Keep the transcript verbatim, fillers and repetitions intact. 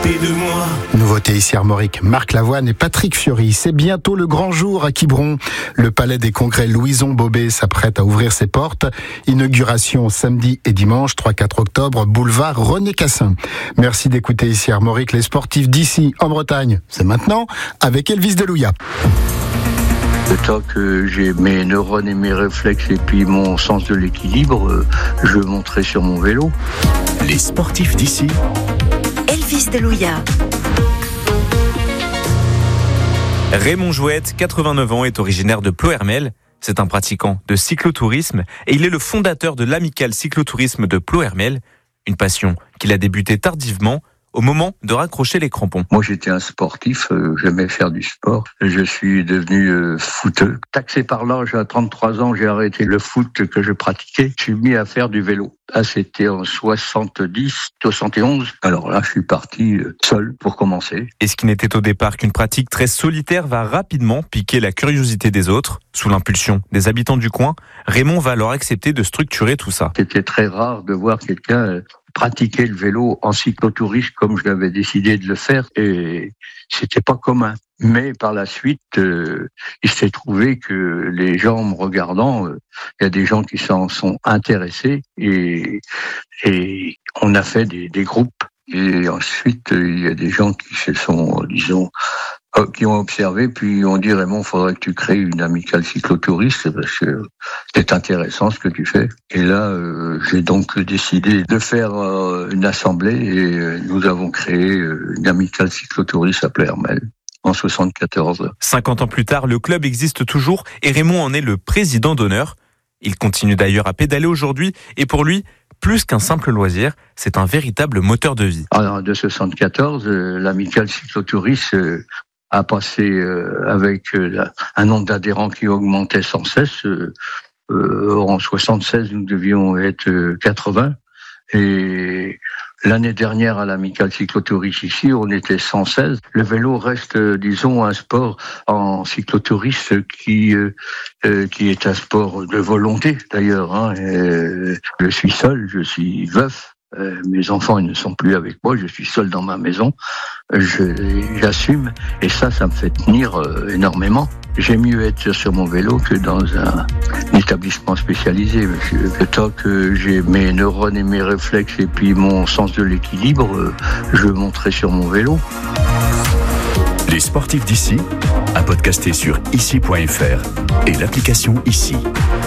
côté de moi. Nouveauté ici Armorique, Marc Lavoine et Patrick Fiori. C'est bientôt le grand jour à Quiberon. Le palais des congrès Louison Bobet s'apprête à ouvrir ses portes. Inauguration samedi et dimanche trois quatre octobre, boulevard René Cassin. Merci d'écouter ici Armorique, les sportifs d'ici en Bretagne. C'est maintenant avec Elvis Delouya. Le temps que j'ai mes neurones et mes réflexes et puis mon sens de l'équilibre, je monterai sur mon vélo. Les sportifs d'ici. Elvis Delouya. Raymond Jouette, quatre-vingt-neuf ans, est originaire de Ploërmel. C'est un pratiquant de cyclotourisme et il est le fondateur de l'Amicale cyclotourisme de Ploërmel. Une passion qu'il a débutée tardivement, au moment de raccrocher les crampons. Moi, j'étais un sportif, euh, j'aimais faire du sport. Je suis devenu euh, footeux. Taxé par l'âge, à trente-trois ans, j'ai arrêté le foot que je pratiquais. Je suis mis à faire du vélo. Ah, c'était en soixante-dix, soixante et onze. Alors là, je suis parti euh, seul pour commencer. Et ce qui n'était au départ qu'une pratique très solitaire va rapidement piquer la curiosité des autres. Sous l'impulsion des habitants du coin, Raymond va alors accepter de structurer tout ça. C'était très rare de voir quelqu'un euh, pratiquer le vélo en cyclotourisme comme je l'avais décidé de le faire, et c'était pas commun. Mais par la suite, euh, il s'est trouvé que les gens me regardant, il euh, y a des gens qui s'en sont intéressés et, et on a fait des, des groupes. Et ensuite, il y a des gens qui se sont, disons, qui ont observé, puis on dit Raymond, il faudrait que tu crées une amicale cyclotouriste parce que c'est intéressant ce que tu fais. Et là, euh, j'ai donc décidé de faire euh, une assemblée et euh, nous avons créé euh, une amicale cyclotouriste à Ploërmel en soixante-quatorze. cinquante ans plus tard, le club existe toujours et Raymond en est le président d'honneur. Il continue d'ailleurs à pédaler aujourd'hui et pour lui, plus qu'un simple loisir, c'est un véritable moteur de vie. Alors, de soixante-quatorze, euh, l'amicale cyclotouriste euh, a passé euh, avec euh, un nombre d'adhérents qui augmentait sans cesse. Euh, euh, en soixante-seize, nous devions être euh, quatre-vingts. Et l'année dernière, à l'amicale cyclotourisme ici, on était cent seize. Le vélo reste, euh, disons, un sport en cyclotourisme qui euh, euh, qui est un sport de volonté, d'ailleurs. Hein. Et je suis seul, je suis veuf. Euh, mes enfants, ils ne sont plus avec moi, je suis seul dans ma maison, je, j'assume, et ça, ça me fait tenir euh, énormément. J'aime mieux être sur mon vélo que dans un, un établissement spécialisé, monsieur. Le temps que j'ai mes neurones et mes réflexes et puis mon sens de l'équilibre, euh, je monterai sur mon vélo. Les sportifs d'ici, à podcaster sur ici point f r et l'application Ici.